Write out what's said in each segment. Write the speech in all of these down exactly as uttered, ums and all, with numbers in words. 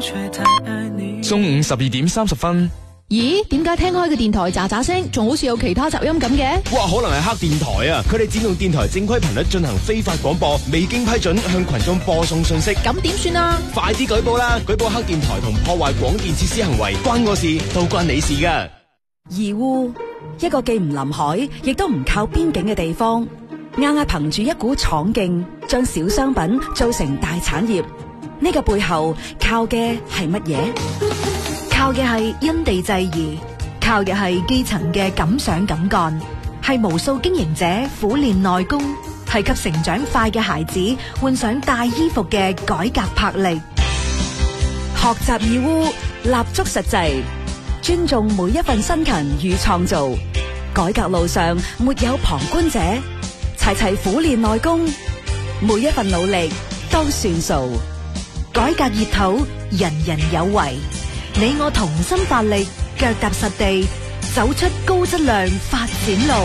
中午十二點三十分。 咦？點解聽開嘅電台喳喳聲，仲好似有其他雜音咁嘅？ 哇，可能係黑電台啊！佢哋佔用電台正規頻率進行非法廣播，未經批准向群眾播送信息。 咁點算啊？ 快啲舉報啦！舉報黑電台同破壞廣電設施行為，關我事都關你事噶。 義烏，一個既唔臨海，亦都唔靠邊境嘅地方，硬係憑住一股闖勁，將小商品做成大產業。呢、這個背後靠嘅係乜嘢？靠嘅係因地制宜，靠嘅係基層嘅敢想敢幹，係無數經營者苦練內功，係給成長快嘅孩子換上大衣服嘅改革魄力。學習義烏，立足實際，尊重每一份辛勤與創造。改革路上沒有旁觀者，齊齊苦練內功，每一份努力都算數。改革熱土，人人有為。你我同心發力，腳踏實地，走出高質量發展路。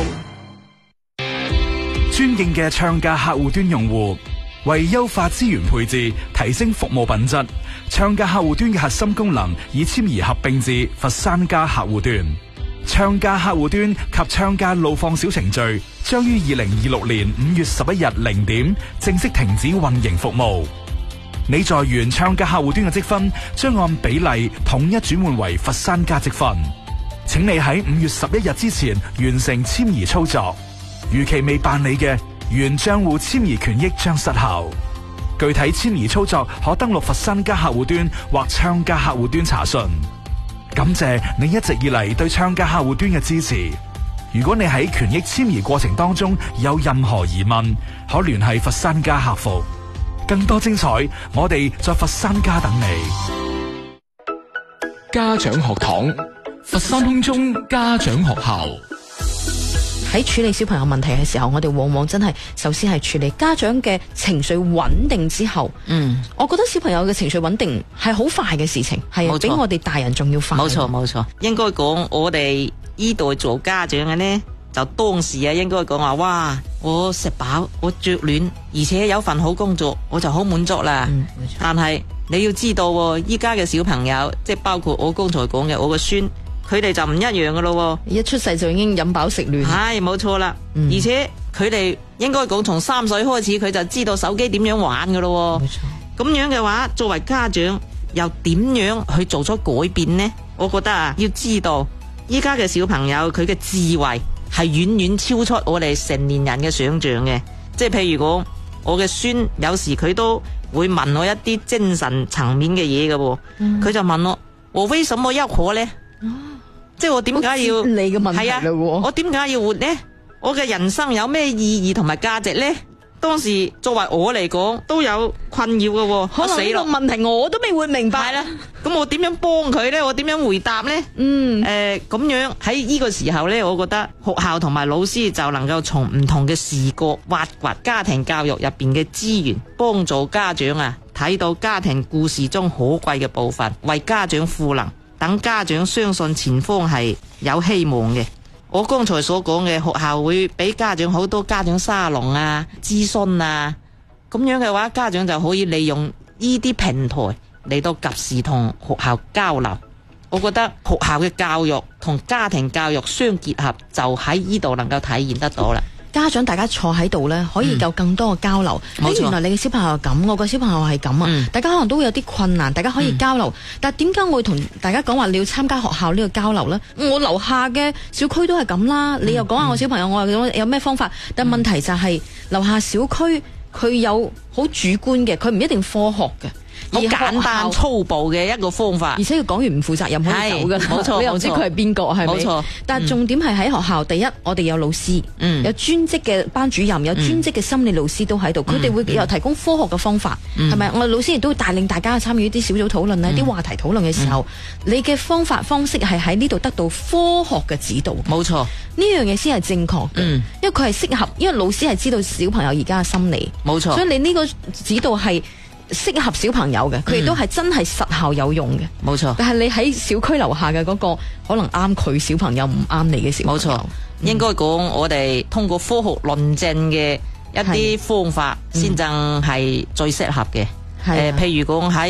尊敬嘅唱家客戶端用戶，為優化資源配置，提升服務品質，唱家客戶端嘅核心功能以遷移合併至佛山家客戶端。唱家客戶端及唱家路況小程序將於二零二六年五月十一日零點正式停止運營服務。你在原唱家客戶端嘅積分將按比例統一轉換為佛山家積分，請你喺五月十一日之前完成遷移操作。逾期未辦理嘅，原賬戶遷移權益將失效。具體遷移操作可登錄佛山家客戶端或唱家客戶端查詢。感謝你一直以嚟對唱家客戶端嘅支持。如果你喺權益遷移過程當中有任何疑問，可聯繫佛山家客服。更多精彩，我哋在佛山家等你。 家長學堂，佛山空中家長學校。 喺處理小朋友問題嘅時候，我哋往往真係首先係處理家長嘅情緒穩定之後，嗯，我覺得小朋友嘅情緒穩定係好快嘅事情，係比我哋大人仲要快。 冇錯冇錯，應該講我哋呢代做家長嘅呢，就當時啊，應該講話，哇，我食飽，我着暖，而且有份好工作，我就好滿足啦。嗯，但係你要知道，依家嘅小朋友，即係包括我剛才講嘅我個孫，佢哋就唔一樣噶咯。一出世就已經飲飽食暖，係冇錯啦。嗯、而且佢哋應該講從三歲開始，佢就知道手機點樣玩噶咯。冇錯。咁樣嘅話，作為家長又點樣去做出改變呢？我覺得啊，要知道依家嘅小朋友佢嘅智慧係遠遠超出我哋成年人嘅想象嘅，即係譬如講我嘅孫，有時佢都會問我一啲精神層面嘅嘢嘅，佢、嗯、就問我，我為什麼要活呢？哦、即係我點解要你嘅問題？係啊，我點解要活呢？我嘅人生有咩意義同埋價值呢？當時作為我嚟講都有困擾嘅，可能呢個問題我都未會明白啦。咁我點樣幫佢呢？我點樣回答呢？嗯，誒、呃，咁樣喺呢個時候呢，我覺得學校同埋老師就能夠從唔同嘅視角挖掘家庭教育入邊嘅資源，幫助家長啊睇到家庭故事中可貴嘅部分，為家長賦能，等家長相信前方係有希望嘅。我剛才所講嘅學校會俾家長好多家長沙龍啊、諮詢啊，咁樣嘅話，家長就可以利用呢啲平台嚟到及時同學校交流。我覺得學校嘅教育同家庭教育相結合，就喺呢度能夠體現得到啦。家長大家坐喺度呢，可以有更多嘅交流。嗯、原來你嘅小朋友係咁，我個小朋友係咁啊！嗯、大家可能都會有啲困難，大家可以交流。嗯、但係點解我會同大家講話你要參加學校呢個交流呢？我樓下嘅小區都係咁啦，嗯、你又講下我小朋友，嗯、我又有咩方法？但問題就係、是、樓下小區佢有好主觀嘅，佢唔一定科學嘅。好簡單粗暴嘅一個方法，而且佢講完唔負責任可以走噶，冇錯，你又唔知佢係邊個，係咪？冇錯。但係重點係喺學校，第一我哋有老師，嗯、有專職嘅班主任，有專職嘅心理老師都喺度，佢哋、嗯、會有提供科學嘅方法，係咪、嗯？我哋老師亦都會帶領大家參與啲小組討論啊，啲、嗯、話題討論嘅時候，嗯、你嘅方法方式係喺呢度得到科學嘅指導，冇錯。呢樣嘢先係正確嘅，嗯、因為佢係適合，因為老師係知道小朋友而家嘅心理，冇錯。所以你呢個指導係適合小朋友嘅，佢亦都係真係實效有用嘅，冇錯。但係你喺小區樓下嘅嗰個可能啱佢小朋友，唔啱你嘅小朋友，冇錯。嗯、應該講我哋通過科學論證嘅一啲方法，先正係最適合嘅。誒、呃，譬如講喺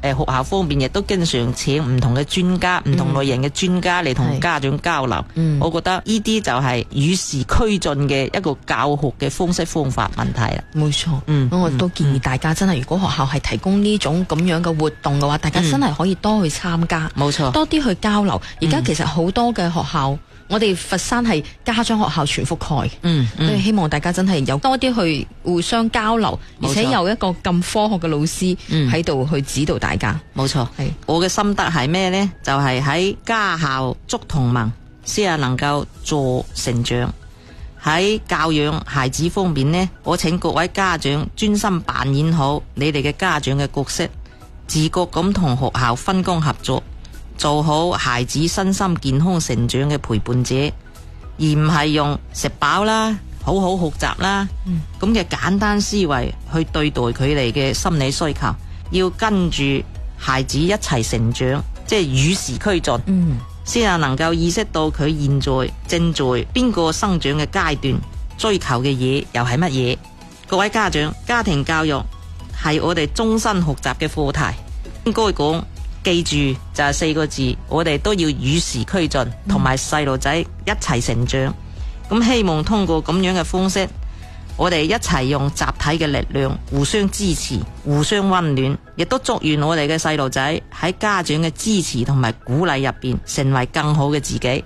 誒學校方面亦都經常請唔同嘅專家、唔、嗯、同類型嘅專家嚟同家長交流。嗯、我覺得呢啲就係與時俱進嘅一個教學嘅方式方法問題啦。 冇錯，嗯，咁我都建議大家真係，如果學校係提供呢種咁樣嘅活動嘅話，大家真係可以多去參加，冇錯，多啲去交流。而家其實好多嘅學校。嗯我哋佛山係家長學校全覆蓋，嗯，嗯，所以希望大家真係有多啲去互相交流，而且有一個咁科學嘅老師喺度去指導大家。 冇錯，係我嘅心得係咩呢？就係、是、喺家校觸同盟，先係能夠助成長。喺教養孩子方面呢，我請各位家長專心扮演好你哋嘅家長嘅角色，自覺咁同學校分工合作。做好孩子身心健康成長嘅陪伴者，而唔係用食飽啦、好好學習啦咁嘅、嗯、簡單思維去對待佢哋嘅心理需求。要跟住孩子一齊成長，即係與時俱進，先係能夠意識到佢現在正在邊個生長嘅階段，追求嘅嘢又係乜嘢。各位家長，家庭教育係我哋終身學習嘅課題，應該講。記住就係四個字，我哋都要與時俱進，同埋細路仔一齊成長。咁希望通過咁樣嘅方式，我哋一齊用集體嘅力量，互相支持，互相溫暖，亦都祝願我哋嘅細路仔喺家長嘅支持同埋鼓勵入邊，成為更好嘅自己。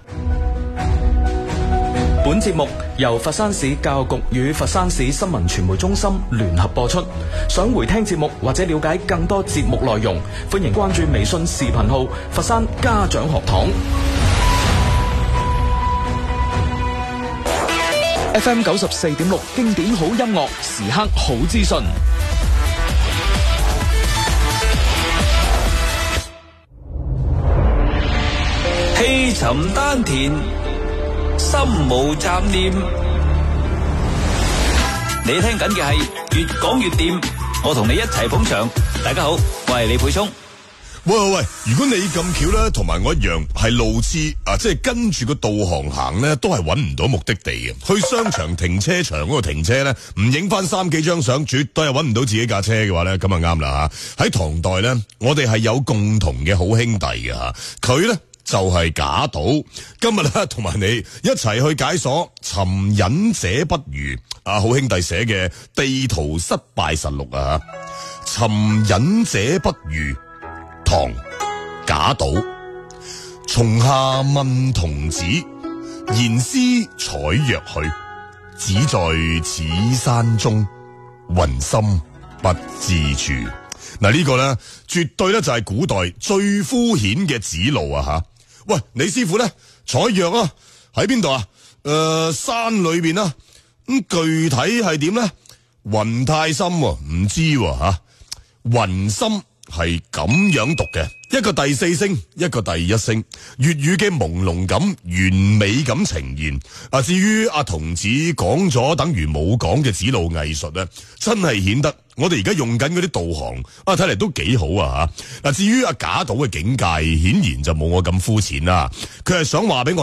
本節目由佛山市教育局與佛山市新聞傳媒中心聯合播出。想回聽節目或者了解更多節目內容，歡迎關注微信視頻號佛山家長學堂。F M 九十四點六經典好音樂，時刻好資訊。 氣沉丹田，心無雜念。你聽緊嘅係越講越掂，我同你一齊捧場。大家好，我係李沛聰。 喂喂喂，如果你咁巧咧，同埋我一樣係路痴啊，即係跟住個導航行咧，都係搵唔到目的地嘅。去商場停車場嗰度停車咧，唔影翻三幾張相，絕對係搵唔到自己架車嘅話咧，咁啊啱啦吓。喺唐代咧，我哋係有共同嘅好兄弟嘅吓，佢咧就係、是、賈島。今日咧同埋你一齊去解鎖尋隱者不如啊，好兄弟寫嘅地圖失敗實錄啊，尋隱者不如。唐賈島，松下問童子，言師採藥去。只在此山中，雲深不知處。嗱，呢個咧，絕對咧就係古代最敷衍嘅指路啊！吓，喂，李師傅咧採藥啊，喺邊度啊？誒、呃，山裏邊啊。咁具體係點咧？雲太深，唔知吓。雲深係咁樣讀嘅，一個第四聲，一個第一聲，粵語嘅朦朧感、完美咁呈現。啊，至於阿童子講咗等於冇講嘅指路藝術咧，真係顯得我哋而家用緊嗰啲導航啊，睇嚟都幾好啊吓。嗱，至於阿賈島嘅境界，顯然就冇我咁膚淺啦。佢係想話俾我。